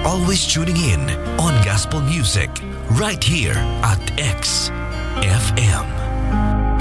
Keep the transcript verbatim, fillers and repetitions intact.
always tuning in on gospel music right here at X F M.